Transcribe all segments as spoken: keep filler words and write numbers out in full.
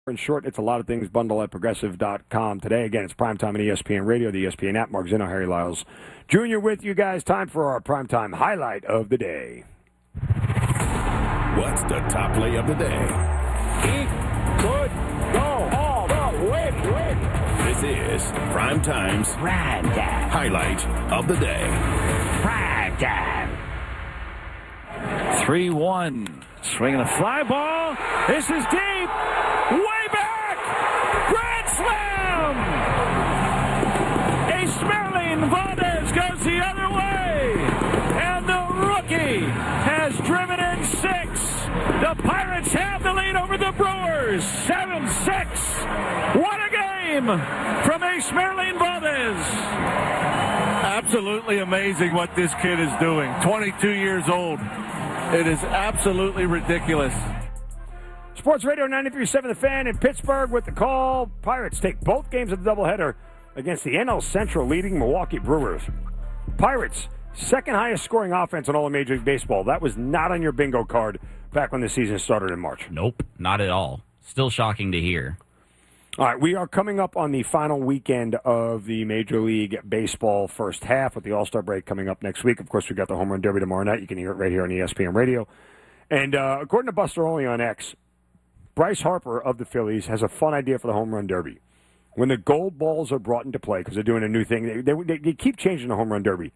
In short, it's a lot of things. Bundle at progressive dot com today. Again, it's primetime on E S P N Radio, the E S P N app. Mark Zinno, Harry Lyles Junior with you guys. Time for our primetime highlight of the day. What's the top play of the day? Eat, good, go, all the way, way. This is Primetime's Primetime. highlight of the day. Primetime. three one. Swinging a fly ball. This is deep. Way back. Grand slam. A Smerling Valdez goes the other way. And the rookie has driven in six. The Pirates have the lead over the Brewers. seven six. What a game from A Smerling Valdez. Absolutely amazing what this kid is doing. twenty-two years old. It is absolutely ridiculous. Sports Radio ninety-three point seven The Fan in Pittsburgh with the call. Pirates take both games of the doubleheader against the N L Central leading Milwaukee Brewers. Pirates, second highest scoring offense in all of Major League Baseball. That was not on your bingo card back when the season started in March. Nope, not at all. Still shocking to hear. All right, we are coming up on the final weekend of the Major League Baseball first half with the All-Star break coming up next week. Of course, we've got the Home Run Derby tomorrow night. You can hear it right here on E S P N Radio. And uh, according to Buster Olney on X, Bryce Harper of the Phillies has a fun idea for the Home Run Derby. When the gold balls are brought into play, because they're doing a new thing, they, they, they keep changing the Home Run Derby.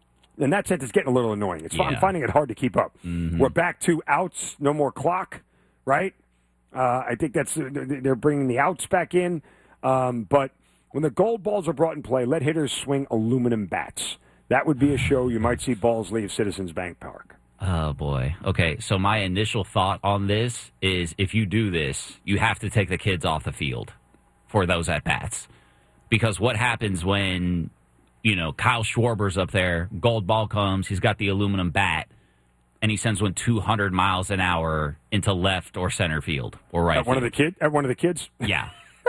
In that sense, it's getting a little annoying. It's, yeah. I'm finding it hard to keep up. Mm-hmm. We're back to outs, no more clock, right? Uh, I think that's they're bringing the outs back in. Um, but when the gold balls are brought in play, let hitters swing aluminum bats. That would be a show you might see balls leave Citizens Bank Park. Oh, boy. Okay, so my initial thought on this is if you do this, you have to take the kids off the field for those at-bats. Because what happens when, you know, Kyle Schwarber's up there, gold ball comes, he's got the aluminum bat, and he sends one two hundred miles an hour into left or center field or right At one field. of the kid, at one of the kids? Yeah.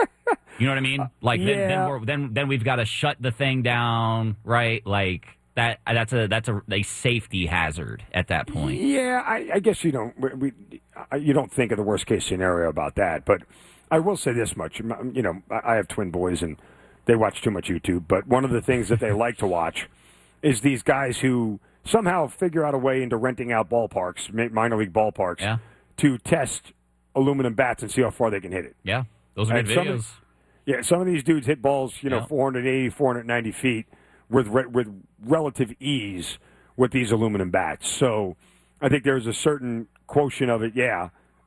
You know what I mean? Like then, yeah. then, we're, then then we've got to shut the thing down, right? Like that. That's a that's a, a safety hazard at that point. Yeah, I, I guess you don't. We, you don't think of the worst case scenario about that, but I will say this much. You know, I have twin boys and they watch too much YouTube. But one of the things that they like to watch is these guys who somehow figure out a way into renting out ballparks, minor league ballparks, Yeah. to test aluminum bats and see how far they can hit it. Yeah, those are And good some videos. of- Yeah, some of these dudes hit balls, you know, Yeah. four eighty, four ninety feet with re- with relative ease with these aluminum bats. So I think there's a certain quotient of it, yeah,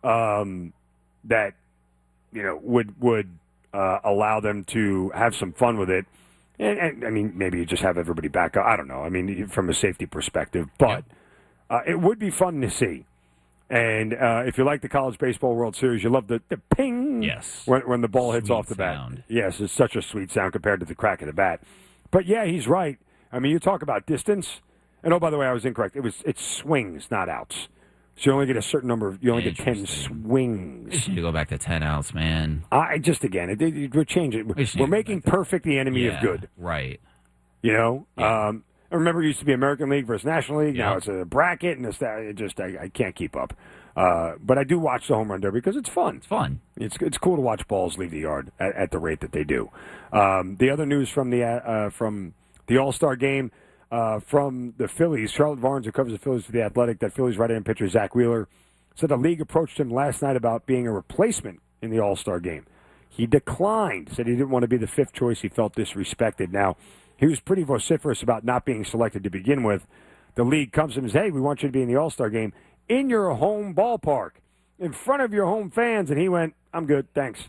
um, that you know would would uh, allow them to have some fun with it. And, and I mean, maybe you just have everybody back up. I don't know. I mean, from a safety perspective, but uh, it would be fun to see. And uh, if you like the College Baseball World Series, you love the, the ping Yes. when, when the ball hits Sweet off the sound. bat. Yes, it's such a sweet sound compared to the crack of the bat. But, yeah, he's right. I mean, you talk about distance. And, oh, by the way, I was incorrect. It was It's swings, not outs. So you only get a certain number of – you only get ten Interesting. swings. You go back to ten outs, man. I just, again, it, it, we're changing. We should We're go making back to- perfect the enemy Yeah, of good. right. You know? Yeah. Um, I remember it used to be American League versus National League. Now Yeah. it's a bracket, and it's that. It just I, I can't keep up. Uh, but I do watch the Home Run Derby because it's fun. It's fun. It's it's cool to watch balls leave the yard at, at the rate that they do. Um, the other news from the uh, uh, from the All Star game uh, from the Phillies, Charlotte Barnes, who covers the Phillies for the Athletic, that Phillies right-hand pitcher Zach Wheeler said the league approached him last night about being a replacement in the All Star game. He declined, said he didn't want to be the fifth choice. He felt disrespected. Now, he was pretty vociferous about not being selected to begin with. The league comes to him and says, hey, we want you to be in the All Star game in your home ballpark, in front of your home fans. And he went, I'm good, thanks.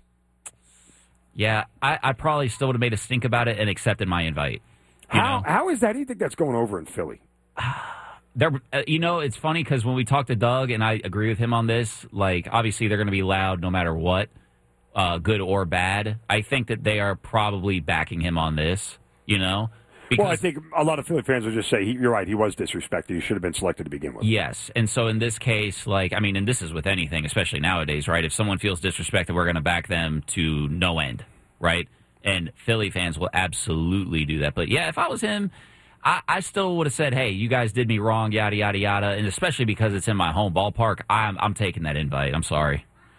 Yeah, I, I probably still would have made a stink about it and accepted my invite. You How know? How is that? How do you think that's going over in Philly? There, uh, you know, it's funny because when we talked to Doug, and I agree with him on this, like, obviously they're going to be loud no matter what, uh, good or bad. I think that they are probably backing him on this, you know? Because, Well, I think a lot of Philly fans will just say, he, you're right, he was disrespected. He should have been selected to begin with. yes. And so in this case, like, I mean, and this is with anything, especially nowadays, right? If someone feels disrespected, we're going to back them to no end, right? And Philly fans will absolutely do that. But, yeah, if I was him, I, I still would have said, hey, you guys did me wrong, yada, yada, yada. And especially because it's in my home ballpark, I'm, I'm taking that invite. I'm sorry.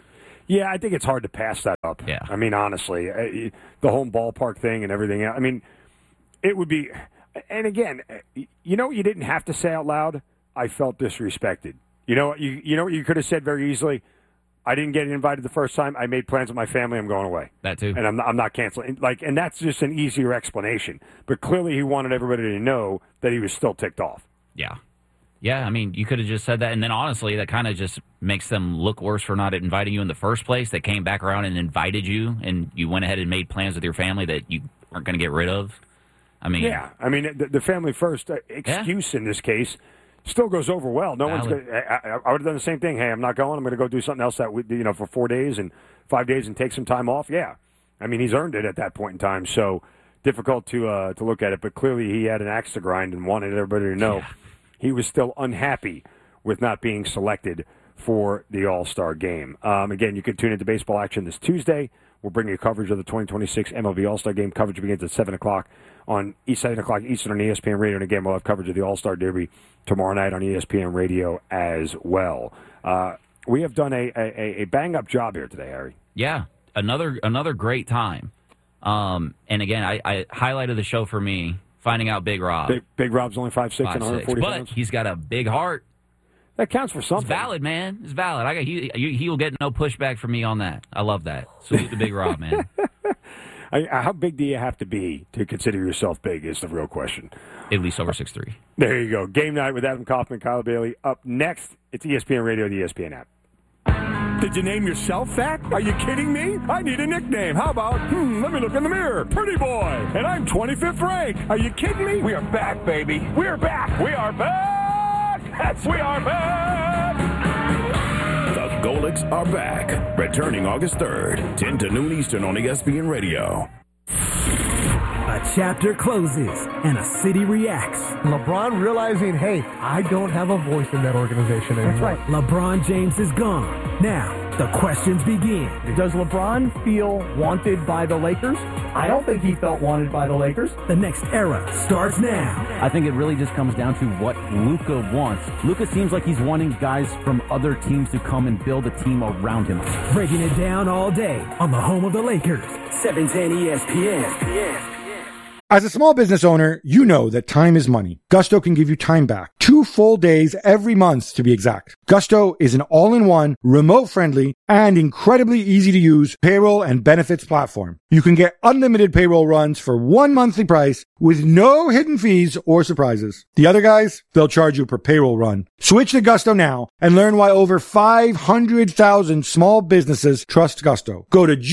Yeah, I think it's hard to pass that up. Yeah. I mean, honestly, uh, the home ballpark thing and everything else. I mean, it would be. And again, you know what you didn't have to say out loud? I felt disrespected. You know, you you know what you could have said very easily? I didn't get invited the first time. I made plans with my family. I'm going away. That too. And I'm not, I'm not canceling. Like, and that's just an easier explanation. But clearly he wanted everybody to know that he was still ticked off. Yeah. Yeah, I mean, you could have just said that. And then, honestly, that kind of just makes them look worse for not inviting you in the first place. They came back around and invited you, and you went ahead and made plans with your family that you aren't going to get rid of. I mean, yeah. I mean, the, the family first excuse yeah. in this case still goes over well. No Valid. one's. Gonna, I, I would have done the same thing. Hey, I'm not going. I'm going to go do something else that you know for four days and five days and take some time off. Yeah, I mean he's earned it at that point in time. So difficult to uh, to look at it, but clearly he had an axe to grind and wanted everybody to know yeah. he was still unhappy with not being selected for the All-Star game. Um, again, you can tune into baseball action this Tuesday. We'll bring you coverage of the twenty twenty-six M L B All-Star game. Coverage begins at seven o'clock on seven o'clock Eastern on E S P N Radio. And again, we'll have coverage of the All-Star Derby tomorrow night on E S P N Radio as well. Uh, we have done a, a, a bang-up job here today, Harry. Yeah, another another great time. Um, and again, I, I highlighted the show for me, finding out Big Rob. Big, Big Rob's only five six and one forty but pounds. He's got a big heart. That counts for something. It's valid, man. It's valid. I got he. He will get no pushback from me on that. I love that. Salute to Big Rob, man. I, how big do you have to be to consider yourself big is the real question. At least over six three. There you go. Game night with Adam Kaufman, Kyle Bailey. Up next, it's E S P N Radio, the E S P N app. Did you name yourself that? Are you kidding me? I need a nickname. How about, hmm, let me look in the mirror. Pretty boy. And I'm twenty-fifth rank. Are you kidding me? We are back, baby. We are back. We are back. That's we are back. The Golics are back. Returning August third, ten to noon Eastern on E S P N Radio. A chapter closes and a city reacts. LeBron realizing, hey, I don't have a voice in that organization anymore. That's right. LeBron James is gone. Now, the questions begin. Does LeBron feel wanted by the Lakers? I don't think he felt wanted by the Lakers. The next era starts now. I think it really just comes down to what Luka wants. Luka seems like he's wanting guys from other teams to come and build a team around him. Breaking it down all day on the home of the Lakers, seven ten E S P N. As a small business owner, you know that time is money. Gusto can give you time back. Two full days every month to be exact. Gusto is an all-in-one, remote-friendly, and incredibly easy-to-use payroll and benefits platform. You can get unlimited payroll runs for one monthly price with no hidden fees or surprises. The other guys, they'll charge you per payroll run. Switch to Gusto now and learn why over five hundred thousand small businesses trust Gusto. Go to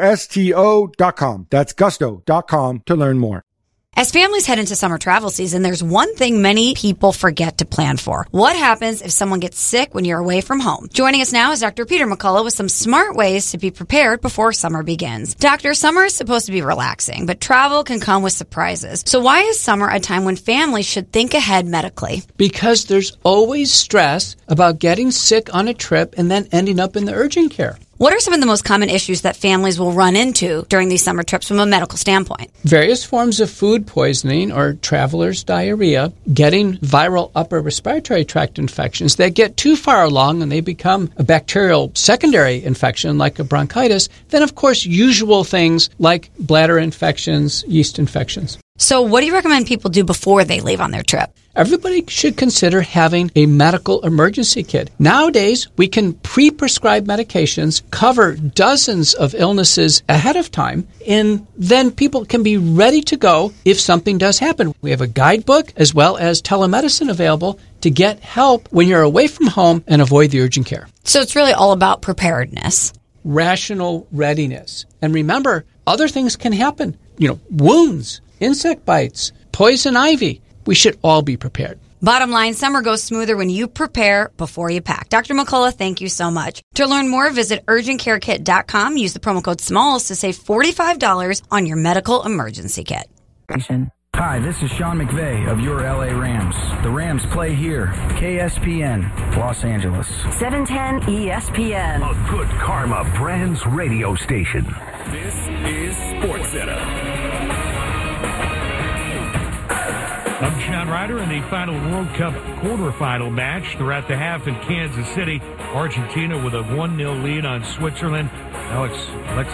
gusto dot com. That's gusto dot com to learn more. As families head into summer travel season, there's one thing many people forget to plan for. What happens if someone gets sick when you're away from home? Joining us now is Doctor Peter McCullough with some smart ways to be prepared before summer begins. Doctor, summer is supposed to be relaxing, but travel can come with surprises. So why is summer a time when families should think ahead medically? Because there's always stress about getting sick on a trip and then ending up in the urgent care. What are some of the most common issues that families will run into during these summer trips from a medical standpoint? Various forms of food poisoning or traveler's diarrhea, getting viral upper respiratory tract infections that get too far along and they become a bacterial secondary infection like a bronchitis, then of course usual things like bladder infections, yeast infections. So what do you recommend people do before they leave on their trip? Everybody should consider having a medical emergency kit. Nowadays, we can pre-prescribe medications, cover dozens of illnesses ahead of time, and then people can be ready to go if something does happen. We have a guidebook as well as telemedicine available to get help when you're away from home and avoid the urgent care. So it's really all about preparedness. Rational readiness. And remember, other things can happen. You know, wounds, insect bites, poison ivy. We should all be prepared. Bottom line, summer goes smoother when you prepare before you pack. Doctor McCullough, thank you so much. To learn more, visit urgent care kit dot com. Use the promo code SMALLS to save forty-five dollars on your medical emergency kit. Hi, this is Sean McVay of your L A Rams. The Rams play here. K S P N, Los Angeles. seven ten E S P N. A Good Karma Brands radio station. This is SportsCenter. I'm Sean Ryder in the final World Cup quarterfinal match. They're at the half in Kansas City. Argentina with a one nil lead on Switzerland. Alex, Alex